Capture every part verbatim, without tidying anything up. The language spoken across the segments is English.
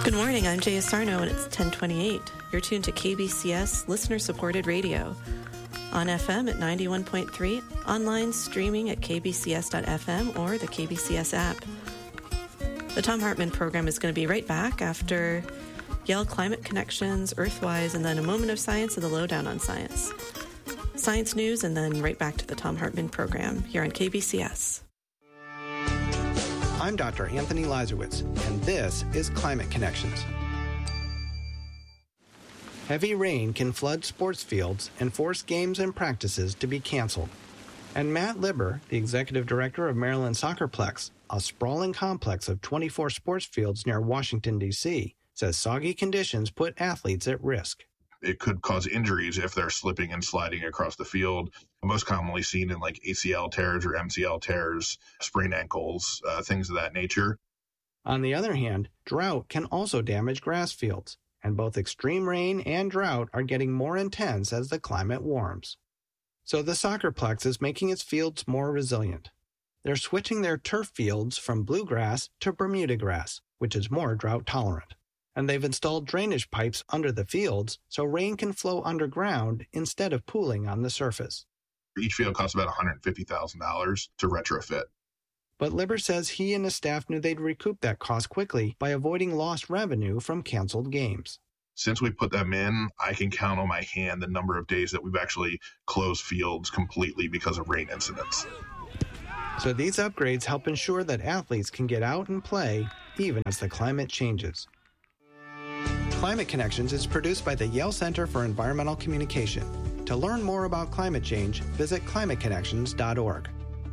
Good morning, I'm Jaya Sarno, and it's ten twenty-eight. You're tuned to K B C S listener-supported radio. On F M at ninety-one point three, online streaming at k b c s dot f m or the K B C S app. The Thom Hartmann program is going to be right back after Yale Climate Connections, Earthwise, and then a moment of science and the lowdown on science. Science news, and then right back to the Thom Hartmann program here on K B C S. I'm Doctor Anthony Lazowitz, and this is Climate Connections. Heavy rain can flood sports fields and force games and practices to be canceled. And Matt Libber, the executive director of Maryland Soccerplex, a sprawling complex of twenty-four sports fields near Washington, D C, says soggy conditions put athletes at risk. It could cause injuries if they're slipping and sliding across the field, most commonly seen in like A C L tears or M C L tears, sprained ankles, uh, things of that nature. On the other hand, drought can also damage grass fields, and both extreme rain and drought are getting more intense as the climate warms. So the Soccerplex is making its fields more resilient. They're switching their turf fields from bluegrass to Bermuda grass, which is more drought tolerant. And they've installed drainage pipes under the fields so rain can flow underground instead of pooling on the surface. Each field costs about one hundred fifty thousand dollars to retrofit. But Libber says he and his staff knew they'd recoup that cost quickly by avoiding lost revenue from canceled games. Since we put them in, I can count on my hand the number of days that we've actually closed fields completely because of rain incidents. So these upgrades help ensure that athletes can get out and play even as the climate changes. Climate Connections is produced by the Yale Center for Environmental Communication. To learn more about climate change, visit climate connections dot org.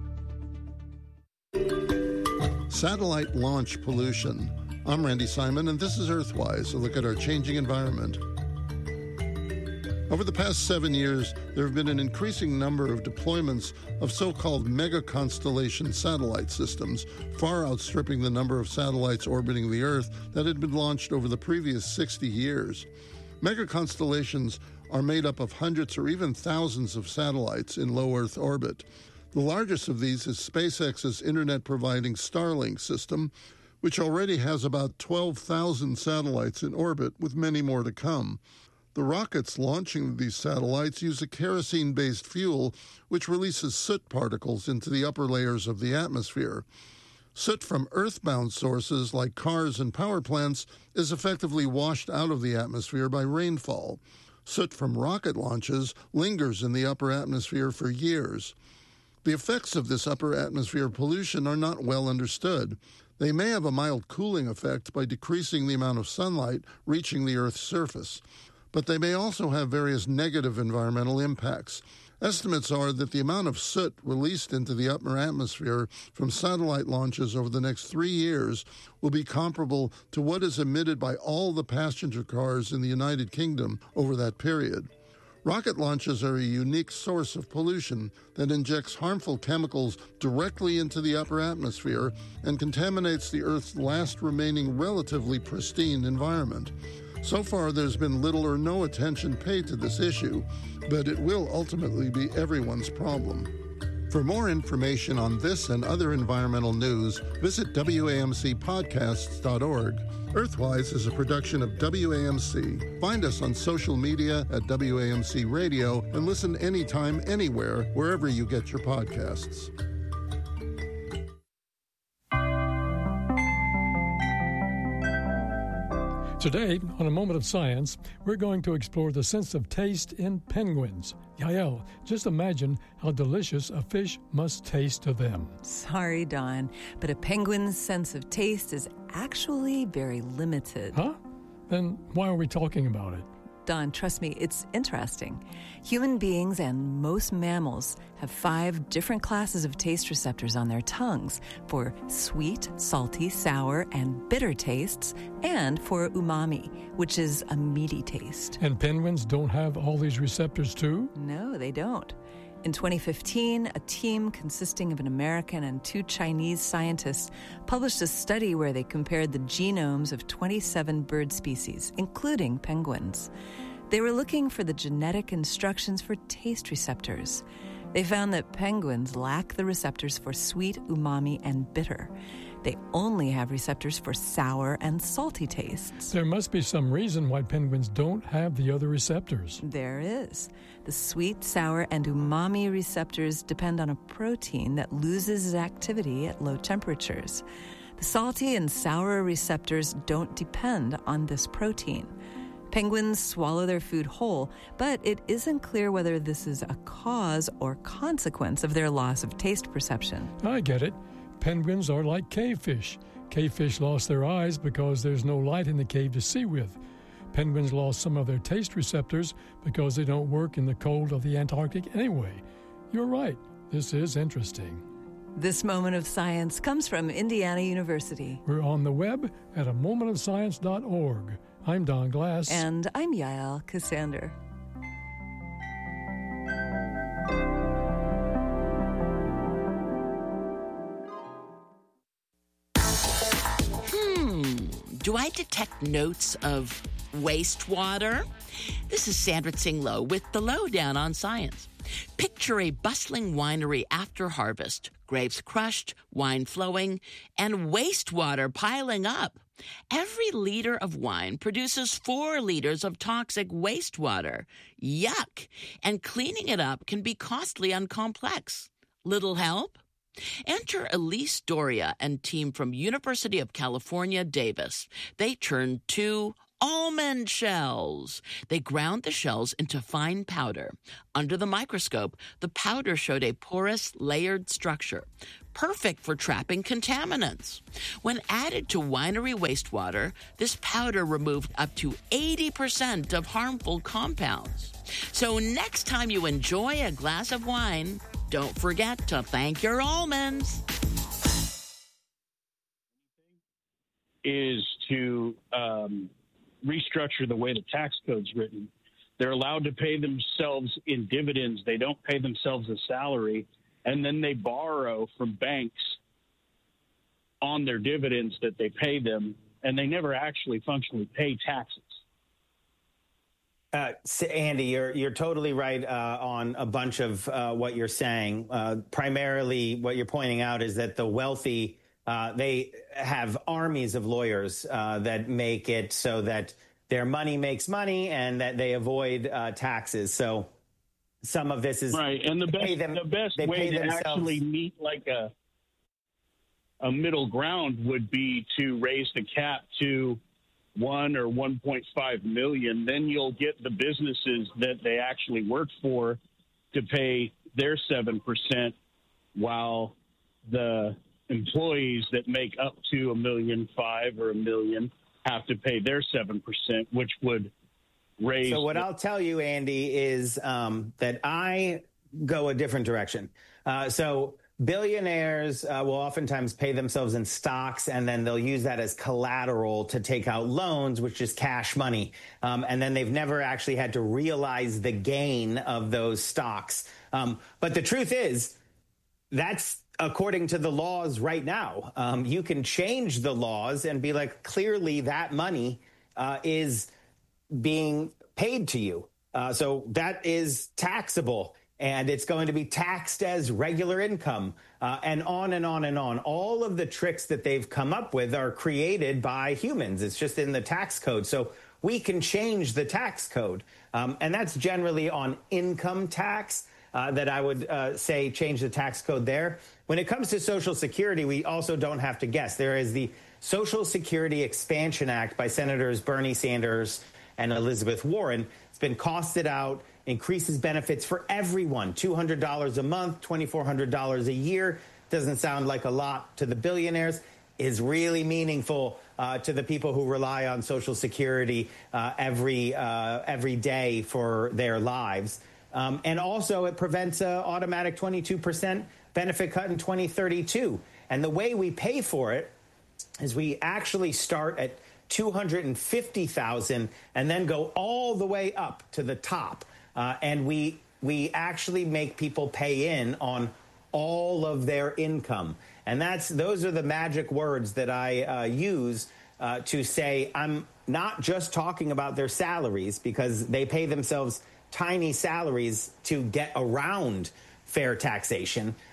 Satellite launch pollution. I'm Randy Simon, and this is Earthwise, a look at our changing environment. Over the past seven years, there have been an increasing number of deployments of so-called mega-constellation satellite systems, far outstripping the number of satellites orbiting the Earth that had been launched over the previous sixty years. Mega-constellations are made up of hundreds or even thousands of satellites in low Earth orbit. The largest of these is SpaceX's internet-providing Starlink system, which already has about twelve thousand satellites in orbit, with many more to come. The rockets launching these satellites use a kerosene-based fuel, which releases soot particles into the upper layers of the atmosphere. Soot from earthbound sources like cars and power plants is effectively washed out of the atmosphere by rainfall. Soot from rocket launches lingers in the upper atmosphere for years. The effects of this upper atmosphere pollution are not well understood. They may have a mild cooling effect by decreasing the amount of sunlight reaching the Earth's surface, but they may also have various negative environmental impacts. Estimates are that the amount of soot released into the upper atmosphere from satellite launches over the next three years will be comparable to what is emitted by all the passenger cars in the United Kingdom over that period. Rocket launches are a unique source of pollution that injects harmful chemicals directly into the upper atmosphere and contaminates the Earth's last remaining relatively pristine environment. So far, there's been little or no attention paid to this issue, but it will ultimately be everyone's problem. For more information on this and other environmental news, visit W A M C podcasts dot org. Earthwise is a production of W A M C. Find us on social media at W A M C Radio and listen anytime, anywhere, wherever you get your podcasts. Today, on A Moment of Science, we're going to explore the sense of taste in penguins. Yael, just imagine how delicious a fish must taste to them. Sorry, Don, but a penguin's sense of taste is actually very limited. Huh? Then why are we talking about it? Don, trust me, it's interesting. Human beings and most mammals have five different classes of taste receptors on their tongues for sweet, salty, sour, and bitter tastes, and for umami, which is a meaty taste. And penguins don't have all these receptors too? No, they don't. In twenty fifteen, a team consisting of an American and two Chinese scientists published a study where they compared the genomes of twenty-seven bird species, including penguins. They were looking for the genetic instructions for taste receptors. They found that penguins lack the receptors for sweet, umami, and bitter. They only have receptors for sour and salty tastes. There must be some reason why penguins don't have the other receptors. There is. The sweet, sour, and umami receptors depend on a protein that loses its activity at low temperatures. The salty and sour receptors don't depend on this protein. Penguins swallow their food whole, but it isn't clear whether this is a cause or consequence of their loss of taste perception. I get it. Penguins are like cavefish. Cavefish lost their eyes because there's no light in the cave to see with. Penguins lost some of their taste receptors because they don't work in the cold of the Antarctic anyway. You're right. This is interesting. This Moment of Science comes from Indiana University. We're on the web at a moment of science dot org. I'm Don Glass. And I'm Yael Cassander. Hmm. Do I detect notes of wastewater? This is Sandra Tsing-Loh with the Lowdown on Science. Picture a bustling winery after harvest, grapes crushed, wine flowing, and wastewater piling up. Every liter of wine produces four liters of toxic wastewater. Yuck! And cleaning it up can be costly and complex. Little help? Enter Elise Doria and team from University of California, Davis. They churned two almond shells. They ground the shells into fine powder. Under the microscope, the powder showed a porous, layered structure, perfect for trapping contaminants. When added to winery wastewater, this powder removed up to eighty percent of harmful compounds. So next time you enjoy a glass of wine, don't forget to thank your almonds. Is to um, restructure the way the tax code's written. They're allowed to pay themselves in dividends. They don't pay themselves a salary. And then they borrow from banks on their dividends that they pay them, and they never actually functionally pay taxes. Uh, Andy, you're you're totally right uh, on a bunch of uh, what you're saying. Uh, primarily, what you're pointing out is that the wealthy, uh, they have armies of lawyers uh, that make it so that their money makes money and that they avoid uh, taxes. So some of this is right, and the best them, the best way to themselves. actually meet like a a middle ground would be to raise the cap to one or one point five million. Then you'll get the businesses that they actually work for to pay their seven percent, while the employees that make up to a million five or a million have to pay their seven percent, which would raise. So what I'll tell you, Andy, is um, that I go a different direction. Uh, so billionaires uh, will oftentimes pay themselves in stocks, and then they'll use that as collateral to take out loans, which is cash money. Um, and then they've never actually had to realize the gain of those stocks. Um, but the truth is, that's according to the laws right now. Um, you can change the laws and be like, clearly that money uh, is being paid to you. Uh, so that is taxable, and it's going to be taxed as regular income, uh, and on and on and on. All of the tricks that they've come up with are created by humans. It's just in the tax code. So we can change the tax code. Um, and that's generally on income tax uh, that I would uh, say change the tax code there. When it comes to Social Security, we also don't have to guess. There is the Social Security Expansion Act by Senators Bernie Sanders and Elizabeth Warren. It's been costed out, increases benefits for everyone, two hundred dollars a month, twenty-four hundred dollars a year. Doesn't sound like a lot to the billionaires. Is really meaningful uh, to the people who rely on Social Security uh, every uh, every day for their lives. Um, and also, it prevents an automatic twenty-two percent benefit cut in twenty thirty-two. And the way we pay for it is we actually start at two hundred fifty thousand dollars and then go all the way up to the top. Uh, and we we actually make people pay in on all of their income. And that's those are the magic words that I uh, use uh, to say I'm not just talking about their salaries, because they pay themselves tiny salaries to get around fair taxation.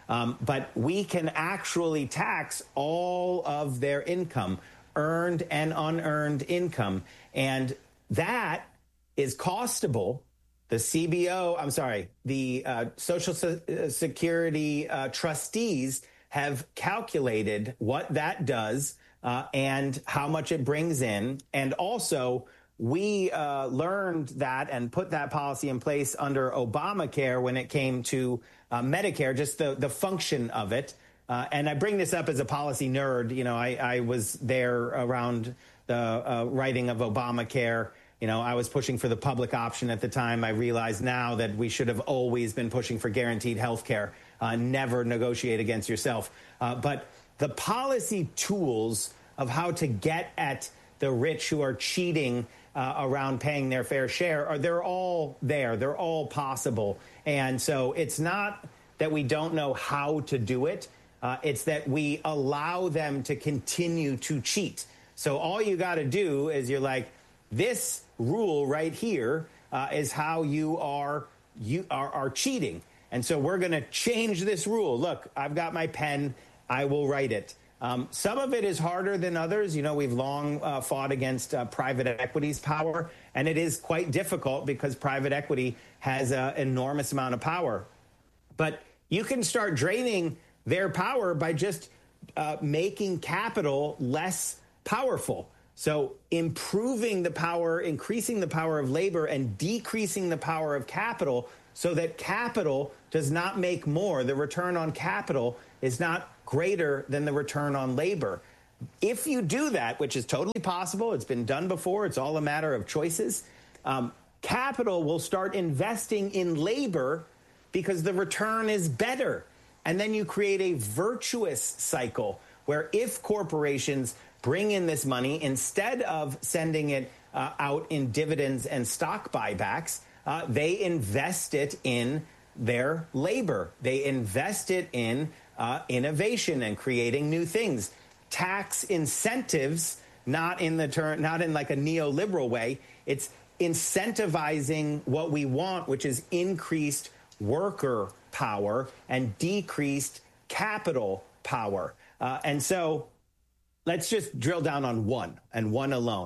Um, but we can actually tax all of their income, earned and unearned income. And that is costable. The C B O, I'm sorry, the uh, Social Se- Security uh, trustees have calculated what that does uh, and how much it brings in. And also, we uh, learned that and put that policy in place under Obamacare when it came to uh, Medicare, just the, the function of it. Uh, and I bring this up as a policy nerd. You know, I, I was there around the uh, writing of Obamacare. You know, I was pushing for the public option at the time. I realize now that we should have always been pushing for guaranteed health care. Uh, never negotiate against yourself. Uh, but the policy tools of how to get at the rich who are cheating uh, around paying their fair share, are they're all there. They're all possible. And so it's not that we don't know how to do it. Uh, it's that we allow them to continue to cheat. So all you got to do is you're like, this rule right here uh, is how you are you are, are cheating. And so we're going to change this rule. Look, I've got my pen. I will write it. Um, some of it is harder than others. You know, we've long uh, fought against uh, private equity's power, and it is quite difficult because private equity has an enormous amount of power. But you can start draining their power by just uh, making capital less powerful. So improving the power, increasing the power of labor, and decreasing the power of capital so that capital does not make more. The return on capital is not greater than the return on labor. If you do that, which is totally possible, it's been done before, it's all a matter of choices, um, capital will start investing in labor because the return is better. And then you create a virtuous cycle where if corporations bring in this money, instead of sending it uh, out in dividends and stock buybacks, uh, they invest it in their labor. They invest it in uh, innovation and creating new things. Tax incentives, not in the turn, not in like a neoliberal way. It's incentivizing what we want, which is increased worker power and decreased capital power. Uh, and so let's just drill down on one and one alone.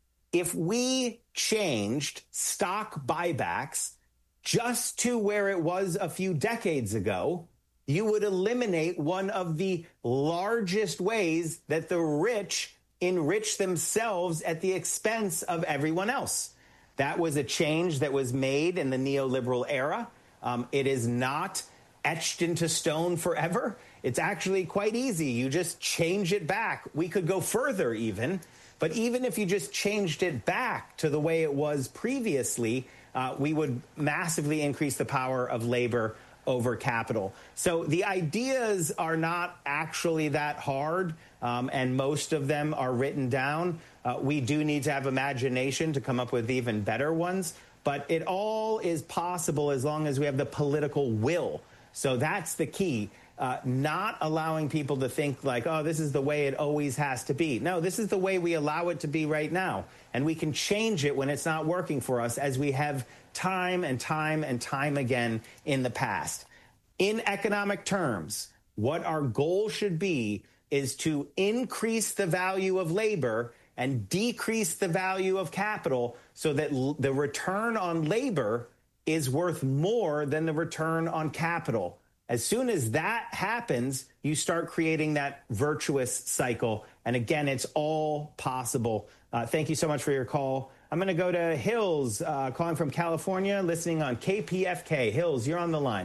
If we changed stock buybacks just to where it was a few decades ago, you would eliminate one of the largest ways that the rich enrich themselves at the expense of everyone else. That was a change that was made in the neoliberal era. Um, it is not etched into stone forever. It's actually quite easy. You just change it back. We could go further even, but even if you just changed it back to the way it was previously, uh, we would massively increase the power of labor over capital. So the ideas are not actually that hard, um, and most of them are written down. Uh, we do need to have imagination to come up with even better ones, but it all is possible as long as we have the political will. So that's the key. Uh, not allowing people to think like, oh, this is the way it always has to be. No, this is the way we allow it to be right now. And we can change it when it's not working for us, as we have time and time and time again in the past. In economic terms, what our goal should be is to increase the value of labor and decrease the value of capital so that l- the return on labor is worth more than the return on capital. As soon as that happens, you start creating that virtuous cycle. And again, it's all possible. Uh, thank you so much for your call. I'm going to go to Hills, uh, calling from California, listening on K P F K. Hills, you're on the line.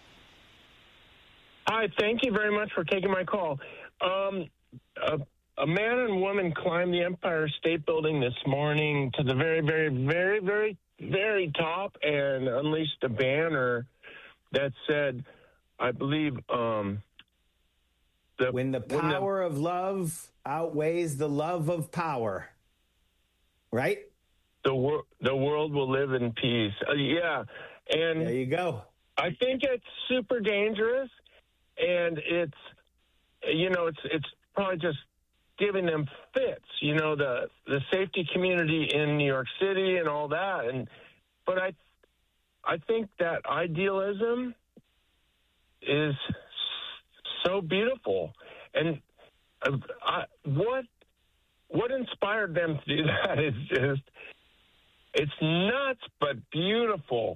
Hi, thank you very much for taking my call. Um, a, a man and woman climbed the Empire State Building this morning to the very, very, very, very, very top and unleashed a banner that said, I believe, um, the, when the power when the, of love outweighs the love of power, right? The, wor- the world will live in peace. Uh, yeah. And there you go. I think it's super dangerous, and it's, you know, it's, it's probably just giving them fits, you know, the, the safety community in New York City and all that. And, but I, I think that idealism is so beautiful. And uh, I, what what inspired them to do that is just, it's nuts, but beautiful.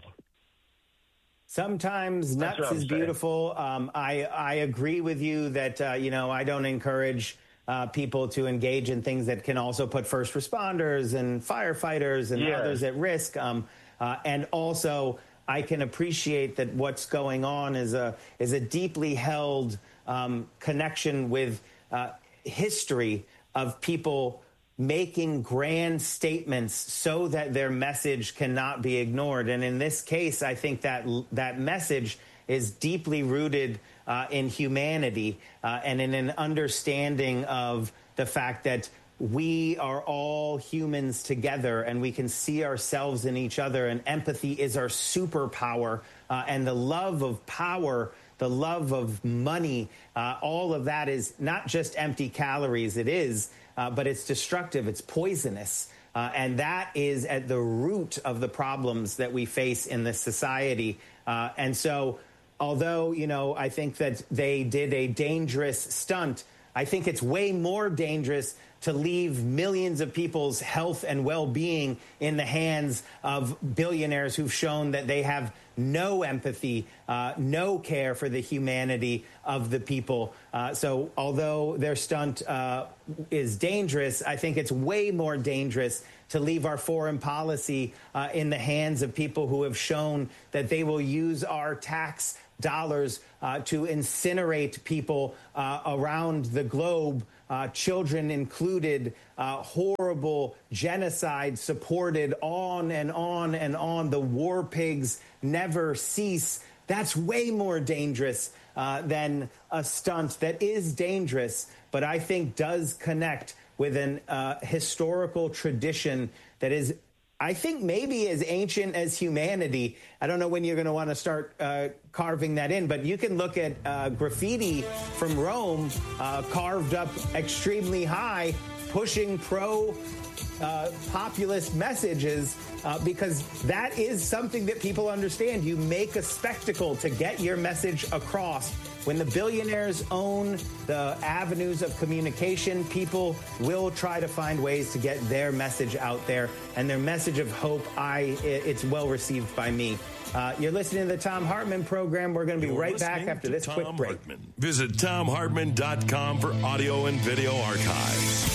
Sometimes That's nuts is saying. beautiful. Um, I, I agree with you that, uh, you know, I don't encourage uh, people to engage in things that can also put first responders and firefighters and Yeah. others at risk. Um, uh, and also, I can appreciate that what's going on is a, is a deeply held um, connection with uh, history of people making grand statements so that their message cannot be ignored. And in this case, I think that that message is deeply rooted uh, in humanity uh, and in an understanding of the fact that we are all humans together and we can see ourselves in each other, and empathy is our superpower, uh, and the love of power, the love of money, uh, all of that is not just empty calories. It is, uh, but it's destructive. It's poisonous. Uh, and that is at the root of the problems that we face in this society. Uh, and so, although, you know, I think that they did a dangerous stunt, I think it's way more dangerous to leave millions of people's health and well-being in the hands of billionaires who've shown that they have no empathy, uh, no care for the humanity of the people. Uh, so although their stunt uh, is dangerous, I think it's way more dangerous to leave our foreign policy uh, in the hands of people who have shown that they will use our tax dollars uh, to incinerate people uh, around the globe, uh, children included, uh, horrible genocide supported, on and on and on. The war pigs never cease. That's way more dangerous uh, than a stunt that is dangerous, but I think does connect with an uh, historical tradition that is, I think, maybe as ancient as humanity. I don't know when you're going to want to start uh, carving that in, but you can look at uh, graffiti from Rome uh, carved up extremely high, pushing pro uh, populist messages, uh, because that is something that people understand. You make a spectacle to get your message across. When the billionaires own the avenues of communication, people will try to find ways to get their message out there. And their message of hope, I it's well received by me. Uh, you're listening to the Thom Hartmann program. We're going to be You're right back after this Thom quick break. Hartmann. Visit Thom Hartmann dot com for audio and video archives.